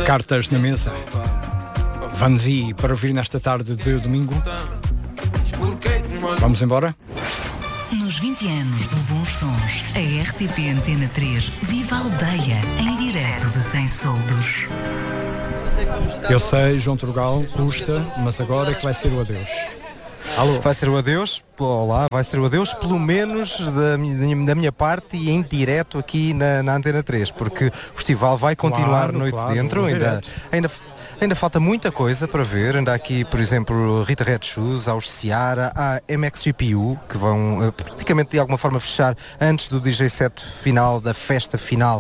Cartas na mesa. Vanzi para ouvir nesta tarde de domingo. Vamos embora? Nos 20 anos do Bons Sons, a RTP Antena 3 vive a aldeia em direto de Sem Soldos. Eu sei, João Turgal, custa, mas agora é que vai ser o adeus. Alô? Vai ser o adeus, olá, vai ser o adeus, pelo menos da minha parte e em direto aqui na Antena 3, porque o festival vai continuar noite dentro, ainda falta muita coisa para ver. Anda aqui, por exemplo, Rita Red Shoes, aos Ciara, a MXGPU, que vão praticamente de alguma forma fechar antes do DJ set final, da festa final,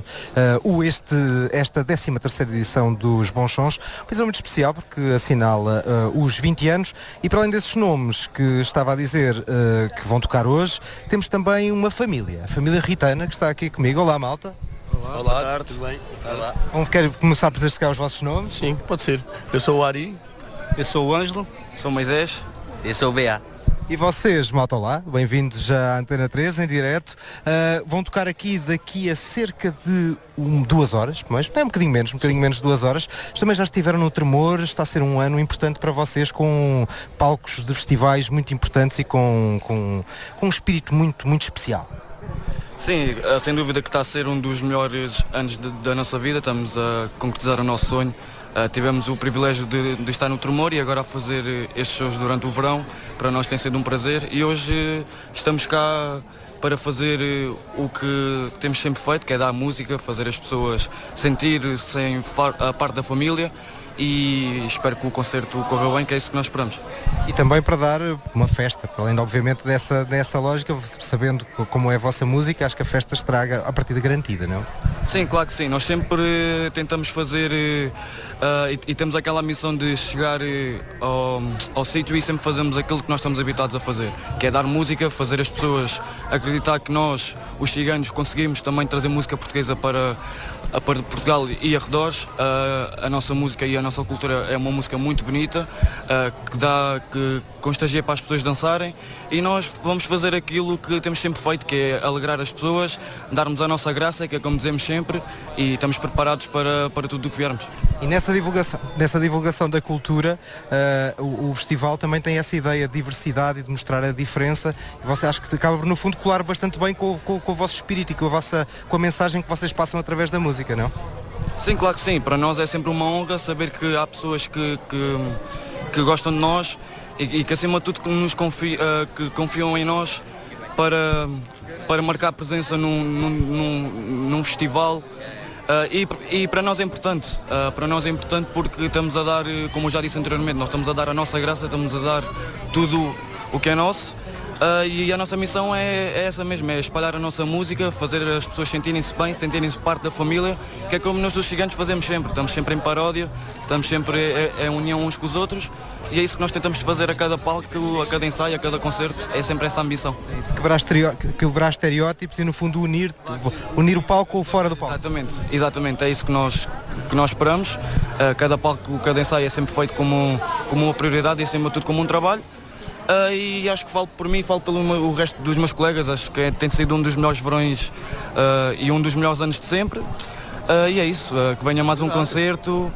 esta 13ª edição dos Bons Sons. Pois é muito especial porque assinala os 20 anos e para além desses nomes que estava a dizer que vão tocar hoje, temos também uma família, a família Ritana, que está aqui comigo. Olá, malta. Olá, boa tarde, tudo bem? Olá. Quero começar por destacar os vossos nomes? Sim, pode ser. Eu sou o Ari. Eu sou o Ângelo. Sou o Moisés. Eu sou o BA. E vocês, malta, olá, bem-vindos à Antena 3 em direto. Vão tocar aqui daqui a cerca de 2 horas, mas não é um bocadinho menos de 2 horas. Também já estiveram no Tremor, está a ser um ano importante para vocês, com palcos de festivais muito importantes e com um espírito muito, muito especial. Sim, sem dúvida que está a ser um dos melhores anos da nossa vida. Estamos a concretizar o nosso sonho. Tivemos o privilégio de estar no Tremor e agora a fazer estes shows durante o verão. Para nós tem sido um prazer e hoje estamos cá para fazer o que temos sempre feito, que é dar música, fazer as pessoas sentir-se a parte da família, e espero que o concerto corra bem, que é isso que nós esperamos. E também para dar uma festa, para além obviamente dessa lógica, sabendo como é a vossa música, acho que a festa estraga a partida garantida, não? Sim, claro que sim, nós sempre tentamos fazer e temos aquela missão de chegar ao sítio e sempre fazemos aquilo que nós estamos habituados a fazer, que é dar música, fazer as pessoas acreditar que nós, os ciganos, conseguimos também trazer música portuguesa para Portugal e arredores. A nossa música e a nossa cultura é uma música muito bonita, que contagia para as pessoas dançarem, e nós vamos fazer aquilo que temos sempre feito, que é alegrar as pessoas, darmos a nossa graça, que é como dizemos sempre, e estamos preparados para tudo o que viermos. E nessa divulgação da cultura, o festival também tem essa ideia de diversidade e de mostrar a diferença, e você acha que acaba no fundo colar bastante bem com o vosso espírito e com a mensagem que vocês passam através da música, não? Sim, claro que sim. Para nós é sempre uma honra saber que há pessoas que gostam de nós e que acima de tudo que confiam em nós para marcar presença num festival. E para nós é importante. Para nós é importante porque estamos a dar, como eu já disse anteriormente, nós estamos a dar a nossa graça, estamos a dar tudo o que é nosso. E a nossa missão é essa mesmo, é espalhar a nossa música, fazer as pessoas sentirem-se bem, sentirem-se parte da família, que é como nós os gigantes fazemos sempre. Estamos sempre em paródia, estamos sempre em união uns com os outros, e é isso que nós tentamos fazer a cada palco, a cada ensaio, a cada concerto, é sempre essa ambição. É isso, quebrar estereótipos e no fundo unir o palco ou fora do palco. Exatamente, é isso que nós esperamos. Cada palco, cada ensaio é sempre feito como uma prioridade e acima de tudo como um trabalho. E acho que falo por mim, falo pelo resto dos meus colegas, acho que tem sido um dos melhores verões e um dos melhores anos de sempre. E é isso, que venha mais um concerto,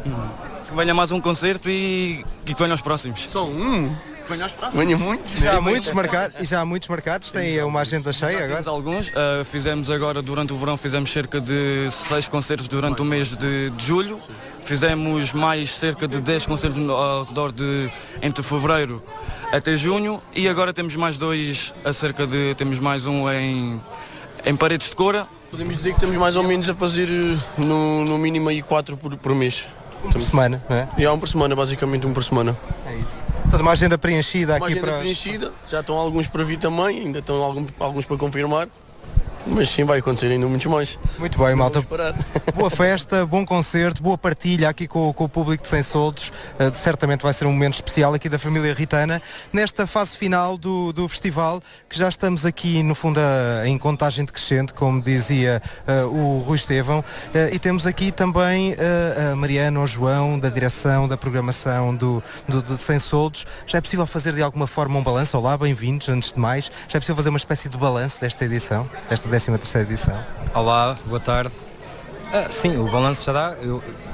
e que venham os próximos. Só um? Venha aos próximos. Venha muitos. Já há muitos marcados, tem uma agenda cheia agora? Temos alguns, fizemos agora durante o verão, fizemos cerca de 6 concertos durante o mês de julho. Fizemos mais cerca de 10 concertos ao redor entre fevereiro até junho, e agora temos mais 2 temos mais um em Paredes de Coura. Podemos dizer que temos mais ou menos a fazer no mínimo aí 4 por mês. Por semana, não é? E há um por semana, basicamente um por semana. É isso. Toda uma agenda preenchida aqui preenchida, já estão alguns para vir também, ainda estão alguns para confirmar. Mas sim, vai acontecer ainda muitos mais. Muito bem, malta. Boa festa, bom concerto, boa partilha aqui com o público de Sem Soldos. Certamente vai ser um momento especial aqui da família Ritana, nesta fase final do festival, que já estamos aqui no fundo em contagem decrescente, como dizia o Rui Estevão, e temos aqui também a Mariana, o João, da direção, da programação do Sem Soldos. Já é possível fazer de alguma forma um balanço? Olá, bem-vindos, antes de mais. Já é possível fazer uma espécie de balanço desta edição, desta 13ª edição? Olá, boa tarde. Sim, o balanço já dá.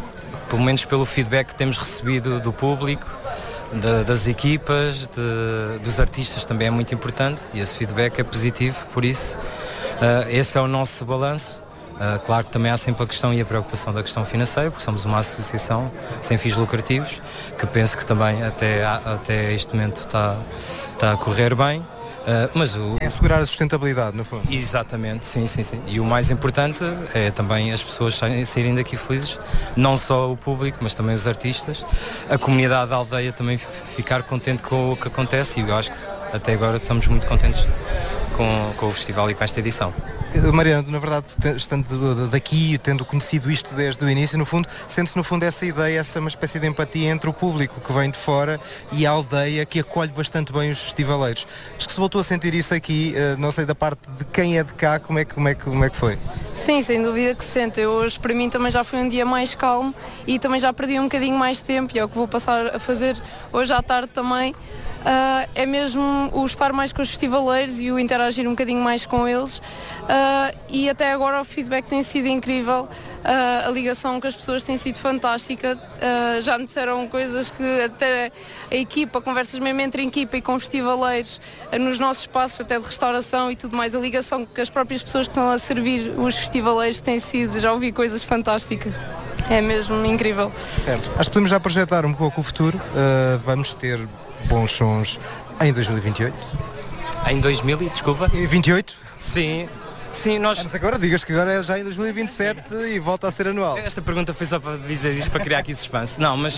pelo menos pelo feedback que temos recebido do público, das equipas, dos artistas também é muito importante e esse feedback é positivo, por isso esse é o nosso balanço. Claro que também há sempre a questão e a preocupação da questão financeira, porque somos uma associação sem fins lucrativos, que penso que também até este momento está a correr bem. Mas é assegurar a sustentabilidade, no fundo. Exatamente, sim. E o mais importante é também as pessoas saírem daqui felizes, não só o público, mas também os artistas, a comunidade da aldeia também ficar contente com o que acontece, e eu acho que até agora estamos muito contentes com o festival e com esta edição. Mariana, na verdade, estando daqui, tendo conhecido isto desde o início, no fundo, sente-se no fundo essa ideia, uma espécie de empatia entre o público que vem de fora e a aldeia que acolhe bastante bem os festivaleiros. Acho que se voltou a sentir isso aqui, não sei da parte de quem é de cá, como é que foi? Sim, sem dúvida que se sente. Hoje para mim também já foi um dia mais calmo e também já perdi um bocadinho mais de tempo, e é o que vou passar a fazer hoje à tarde também. É mesmo o estar mais com os festivaleiros e o interagir um bocadinho mais com eles, e até agora o feedback tem sido incrível, a ligação com as pessoas tem sido fantástica, já me disseram coisas que até a equipa, conversas mesmo entre a equipa e com festivaleiros, nos nossos espaços até de restauração e tudo mais, a ligação com as próprias pessoas que estão a servir os festivaleiros tem sido, já ouvi coisas fantásticas. É mesmo incrível. Certo. Acho que podemos já projetar um pouco o futuro. Vamos ter bons sons em 2028. Em 2000, desculpa? 28? Sim, nós... Mas agora digas que agora é já em 2027 e volta a ser anual. Esta pergunta foi só para dizer isto, para criar aqui suspense. Não, mas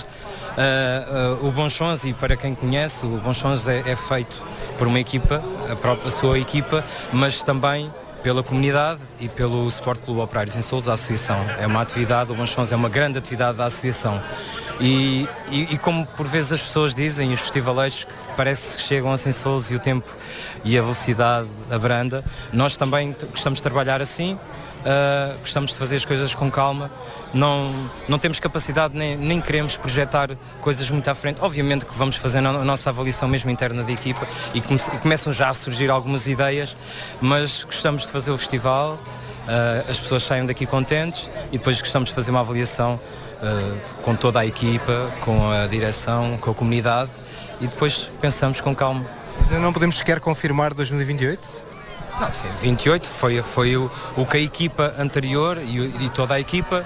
o Bons Sons, e para quem conhece, o Bons Sons é feito por uma equipa, a sua equipa, mas também pela comunidade e pelo Sport Clube Operário Sem Solos, a associação. É uma atividade, o Bons Sons é uma grande atividade da associação. E como por vezes as pessoas dizem, os festivaleiros, que parece que chegam a Sem Solos e o tempo e a velocidade abranda, nós também gostamos de trabalhar assim, gostamos de fazer as coisas com calma, não temos capacidade nem queremos projetar coisas muito à frente. Obviamente que vamos fazer a nossa avaliação mesmo interna da equipa e começam já a surgir algumas ideias, mas gostamos de fazer o festival, as pessoas saem daqui contentes e depois gostamos de fazer uma avaliação com toda a equipa, com a direção, com a comunidade, e depois pensamos com calma. Mas não podemos sequer confirmar 2028? Não, sim, 28 foi o que a equipa anterior e toda a equipa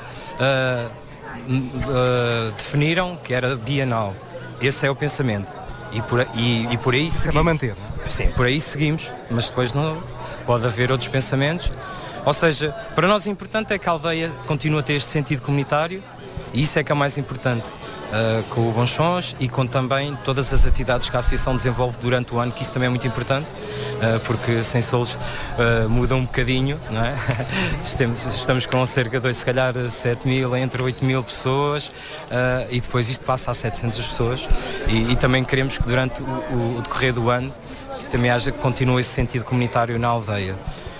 definiram que era bienal. Esse é o pensamento. E por aí seguimos. É para manter, não é? Sim, por aí seguimos, mas depois não pode haver outros pensamentos. Ou seja, para nós o importante é que a aldeia continue a ter este sentido comunitário, e isso é que é o mais importante, com o Bons Sons e com também todas as atividades que a associação desenvolve durante o ano, que isso também é muito importante, porque Sem Solos muda um bocadinho, não é? Estamos com cerca de, se calhar, 7.000, entre 8.000 pessoas, e depois isto passa a 700 pessoas, e também queremos que durante o decorrer do ano também continue esse sentido comunitário na aldeia.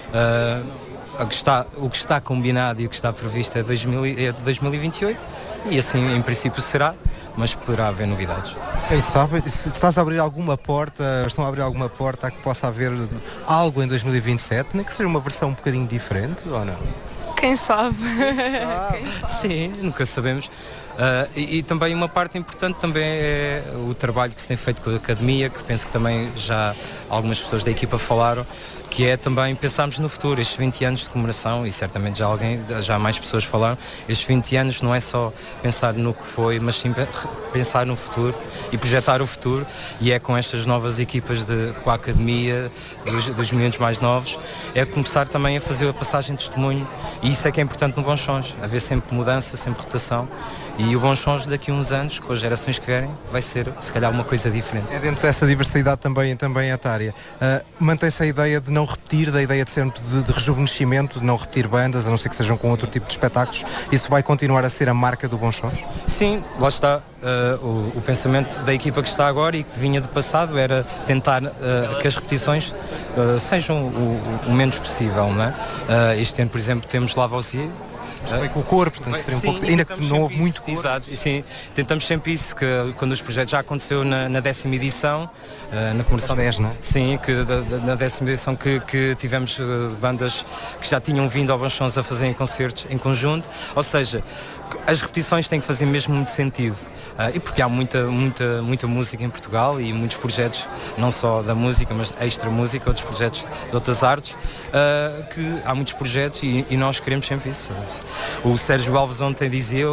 O que está combinado e o que está previsto é 2028, e assim em princípio será, mas poderá haver novidades. Quem sabe, se estás a abrir alguma porta, estão a abrir alguma porta a que possa haver algo em 2027, nem que seja uma versão um bocadinho diferente, ou não? Quem sabe? Sim, nunca sabemos. E também uma parte importante também é o trabalho que se tem feito com a Academia, que penso que também já algumas pessoas da equipa falaram, que é também pensarmos no futuro, estes 20 anos de comemoração, e certamente já mais pessoas falaram, estes 20 anos não é só pensar no que foi, mas sim pensar no futuro e projetar o futuro, e é com estas novas equipas com a Academia, dos miúdos mais novos, é de começar também a fazer a passagem de testemunho, e isso é que é importante no Bons Sons, haver sempre mudança, sempre rotação. E o Bons Sons daqui a uns anos, com as gerações que vierem, vai ser se calhar uma coisa diferente. É dentro dessa diversidade também etária. Mantém-se a ideia de não repetir, da ideia de sempre de rejuvenescimento, de não repetir bandas, a não ser que sejam com outro tipo de espetáculos. Isso vai continuar a ser a marca do Bons Sons? Sim, lá está. O pensamento da equipa que está agora e que vinha do passado era tentar que as repetições sejam o menos possível, não é? Este ano, por exemplo, temos Lavoisier. Com o cor, portanto seria um pouco, ainda que não houve muito cor. Exato, e sim, tentamos sempre isso, que quando os projetos já aconteceu na 10ª edição, na comemoração 10, não é? Sim, que na 10ª edição que tivemos bandas que já tinham vindo ao Bons Sons a fazerem concertos em conjunto, ou seja, as repetições têm que fazer mesmo muito sentido. E porque há muita música em Portugal e muitos projetos, não só da música, mas extra música, outros projetos de outras artes, que há muitos projetos e nós queremos sempre isso. O Sérgio Alves ontem dizia,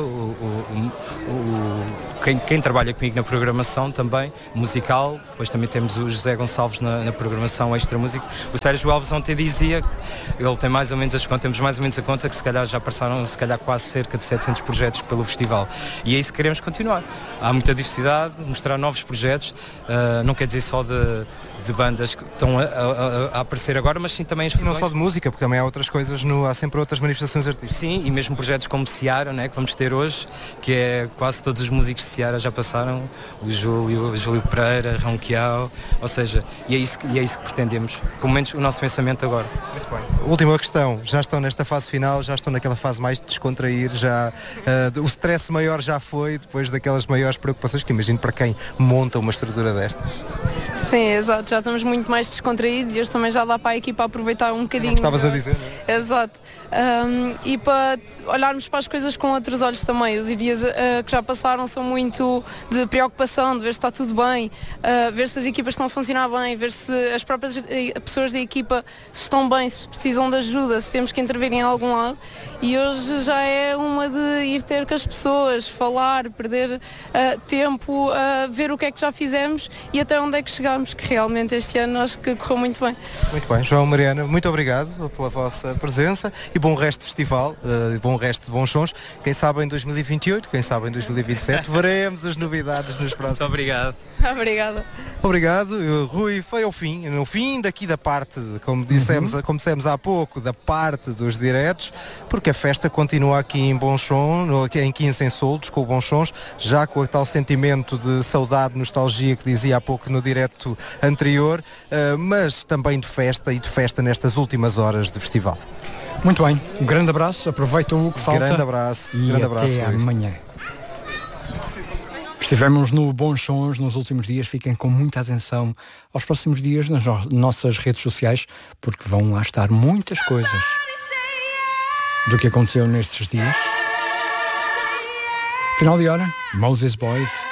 quem trabalha comigo na programação também, musical, depois também temos o José Gonçalves na programação extra música, o Sérgio Alves ontem dizia que ele tem mais ou menos temos mais ou menos a conta que se calhar já passaram quase cerca de 700 projetos pelo festival e é isso que queremos continuar. Há muita diversidade, mostrar novos projetos, não quer dizer só de bandas que estão a aparecer agora, mas sim também as fusões. Não só de música, porque também há outras coisas, há sempre outras manifestações artísticas. Sim, e mesmo projetos como Seara, né, que vamos ter hoje, que é quase todos os músicos de Seara já passaram, o Júlio Pereira, Ronquial, ou seja, e é isso que pretendemos, pelo menos o nosso pensamento agora. Muito bem. Última questão, já estão nesta fase final, já estão naquela fase mais de descontrair, já o stress maior já foi, depois daquelas maiores preocupações que imagino para quem monta uma estrutura destas. Sim, exato, já estamos muito mais descontraídos e hoje também já dá para a equipa aproveitar um bocadinho. Como estavas a dizer, não é? Exato. E para olharmos para as coisas com outros olhos também. Os dias que já passaram são muito de preocupação, de ver se está tudo bem, ver se as equipas estão a funcionar bem, ver se as próprias pessoas da equipa se estão bem, se precisam de ajuda, se temos que intervir em algum lado. E hoje já é uma de ir ter com as pessoas, falar, perder tempo, ver o que é que já fizemos e até onde é que chegamos, que realmente este ano acho que correu muito bem. Muito bem, João, Mariana, muito obrigado pela vossa presença e bom resto de festival, bom resto de bons sons. Quem sabe em 2028, quem sabe em 2027, veremos as novidades nos próximos. Muito obrigado. Obrigada. Obrigado, Rui. Foi ao fim, no fim daqui da parte, como dissemos há pouco, da parte dos diretos, porque a festa continua aqui em Bonchon, em 15 em Soldos, com o Bonchons, já com o tal sentimento de saudade, nostalgia que dizia há pouco no direto anterior, mas também de festa nestas últimas horas de festival. Muito bem, um grande abraço, aproveita o que falta. Grande abraço, e grande até abraço, amanhã. Estivemos no Bons Sons nos últimos dias, fiquem com muita atenção aos próximos dias nas nossas redes sociais, porque vão lá estar muitas coisas do que aconteceu nestes dias. Final de hora, Moses Boys.